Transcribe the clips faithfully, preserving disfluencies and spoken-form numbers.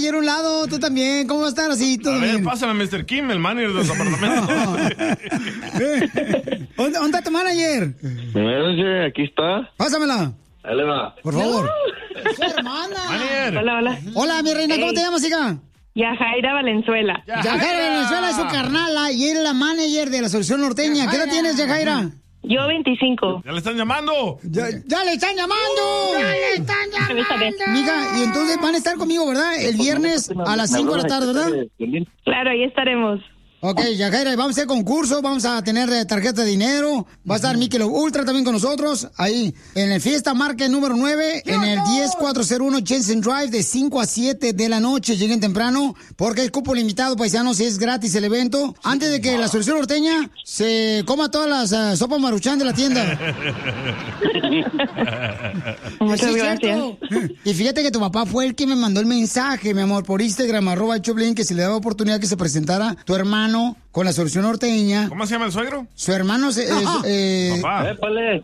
manager a un lado, tú también. ¿Cómo va a estar así? ¿Todo a ver, bien? pásame a mister Kim, el manager de los apartamentos. ¿Dónde, ¿Dónde está tu manager? Manager, aquí está. Pásamela. Ahí le va. Por favor. Su hermana. Manager. Hola, hola. Hola, mi reina, ¿cómo Hey. te llamas, hija? Yajaira Valenzuela. Yajaira Venezuela es su carnala y es la manager de la Solución Norteña. ¿Qué edad tienes, Yajaira? Yo veinticinco. ¡Ya le están llamando! ¡Ya, ya le están llamando! ¡Ya le están llamando! Mija, y entonces van a estar conmigo, ¿verdad? El viernes a las cinco de la tarde, ¿verdad? Claro, ahí estaremos. Ok, Yajaira, vamos a hacer concurso, vamos a tener eh, tarjeta de dinero, va a estar Michelob Ultra también con nosotros, ahí en el Fiesta Market número nueve, en el diez cuatro cero uno Jensen Drive de cinco a siete de la noche, lleguen temprano, porque hay cupo limitado, paisanos, y es gratis el evento, antes de que la Solución Norteña se coma todas las uh, sopas Maruchan de la tienda. Muchas Sí, gracias. cierto. Y fíjate que tu papá fue el que me mandó el mensaje, mi amor, por Instagram, arroba el Choplin, que se le daba oportunidad que se presentara tu hermano con la Solución Norteña. ¿Cómo se llama el suegro? Su hermano se, es, eh, Papá. Épale.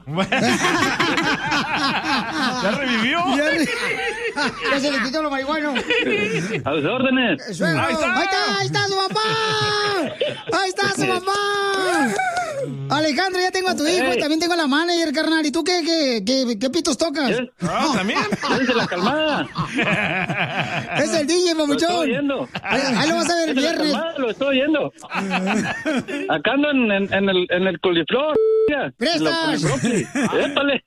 ¿Ya revivió? Ya, re- ya se le quitó lo marihuano. A sus órdenes. Suegro, Ahí está. ahí está, ahí está su papá. Ahí está su papá. Alejandro, ya tengo a tu hijo, Ey. también tengo a la manager, carnal. ¿Y tú qué, qué, qué, qué pitos tocas? ¿Eh? Ah, ¿también? Déjense la calmada. Es el D J, Lo estoy papuchón. oyendo. Ahí, ahí lo vas a ver el Déjense la viernes. calmada, lo estoy oyendo. Acá ando en, en, en el, en el coliflor. ya. ¡Prestas! Lo- con el brócoli. Épale.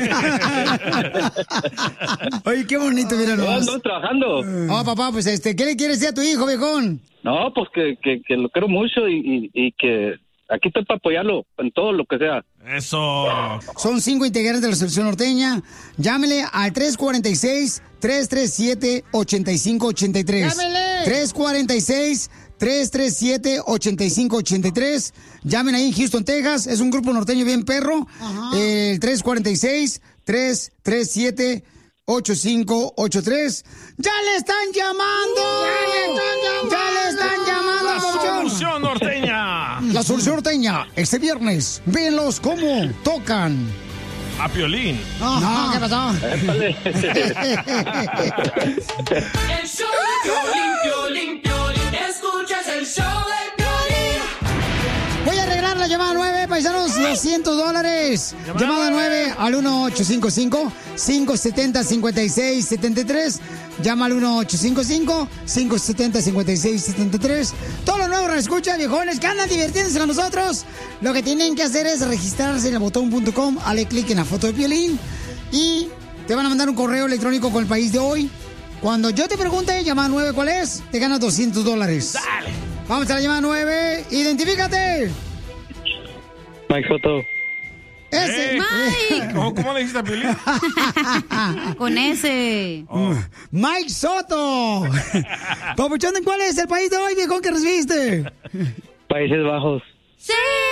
Oye, qué bonito, mira No, nomás. ando trabajando. Oh, papá, pues este, ¿qué le quieres decir a tu hijo, viejón? No, pues que, que, que lo quiero mucho y, y, y que aquí estoy para apoyarlo en todo lo que sea. Eso. Son cinco integrantes de la Solución Norteña. Llámele al tres cuatro seis, tres tres siete, ocho cinco ocho tres. ¡Llámele! tres cuatro seis, tres tres siete, ocho cinco ocho tres. Llamen ahí en Houston, Texas. Es un grupo norteño bien perro. El tres cuatro seis, tres tres siete, ocho cinco ocho tres. ¡Ya le están llamando! ¡Ya le están llamando! La papuchón! Solución Norteña. La Solución Norteña, este viernes. Véanlos cómo tocan. A Piolín. No, ¿qué pasó? Épale. El show de Piolín, Piolín, Piolín. Escuchas el show de Piolín. Voy a arreglar la llamada nueve, paisanos, doscientos dólares. Llamada Llamada nueve. nueve al uno ocho cinco cinco, cinco siete cero, cinco seis siete tres. Llama al uno ocho cinco cinco, cinco siete cero, cinco seis siete tres. Todos los nuevos escucha, viejones, que andan divirtiéndose con nosotros. Lo que tienen que hacer es registrarse en el botón punto com, dale clic en la foto de Piolín y te van a mandar un correo electrónico con el país de hoy. Cuando yo te pregunte, llamada nueve, ¿cuál es? Te ganas doscientos dólares. Dale. Vamos a la llamada nueve. Identifícate. Mike Soto. Ese. Eh, ¿Cómo, ¿Cómo le dijiste a Piolín? Con ese. Mike Soto. Papuchón, ¿cuál es el país de hoy, viejón, que recibiste? Países Bajos. ¡Sí!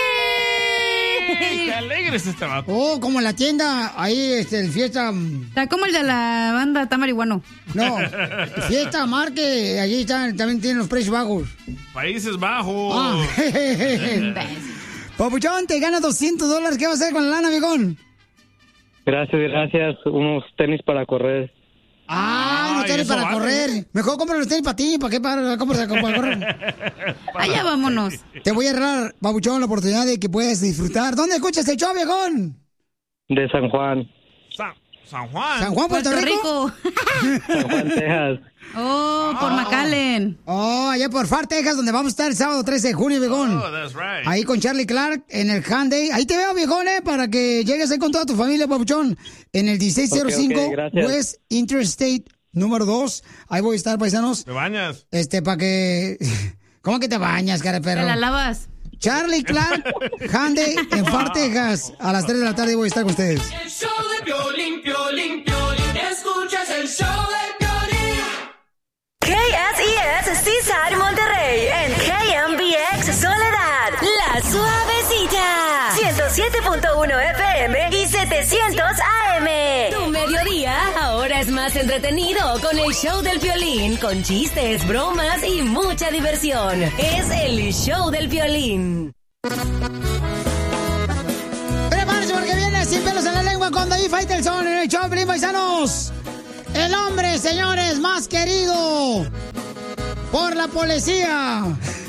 ¡Qué alegre es este vato! Oh, como en la tienda, ahí, este, el fiesta... Está como el de la banda, está marihuano. No, fiesta Marque, allí están, también tienen los precios bajos. Países Bajos. Ah. Papuchón, te ganas doscientos dólares, ¿qué vas a hacer con la lana, viejón? Gracias, gracias. Unos tenis para correr. Ah, no Ay, tenis eso para vale. correr. Mejor compra los tenis para ti, ¿para qué para, compras para correr? Allá vámonos. Te voy a regalar, Papuchón, la oportunidad de que puedas disfrutar. ¿Dónde escuchas el show, viejón? De San Juan. San, San Juan. ¿San Juan, Puerto, Puerto Rico? Rico. San Juan, Texas. Oh, por McAllen. Oh, allá por Far, Texas, donde vamos a estar el sábado trece de junio, viejón. Oh, that's right. Ahí con Charlie Clark en el Hyundai. Ahí te veo, viejón, eh, para que llegues ahí con toda tu familia, papuchón. En el dieciséis cero cinco Ok, ok, gracias. West Interstate número dos. Ahí voy a estar, paisanos. ¿Te bañas? Este, para que... ¿Cómo que te bañas, cara de Te perro? la lavas. Charlie Clark, Hyundai en Far, Texas. A las tres de la tarde voy a estar con ustedes. El show de Piolín, Piolín, Piolín. Escuchas el show de Piolín. K S E S Seaside Monterrey en K M B X Soledad, La Suavecita, ciento siete punto uno F M y setecientos A M. Tu mediodía ahora es más entretenido con el show del Piolín, con chistes, bromas y mucha diversión. Es el show del Piolín. Prepárense porque viene sin pelos en la lengua con David Faitelson en el show, Piolín, paisanos. El hombre, señores, más querido por la policía.